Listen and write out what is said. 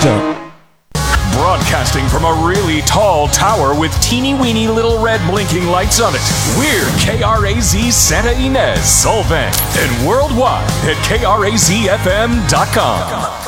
Stump. Broadcasting from a really tall tower with teeny-weeny little red blinking lights on it, we're KRAZ Santa Ynez, Solvang, and worldwide at KRAZFM.com.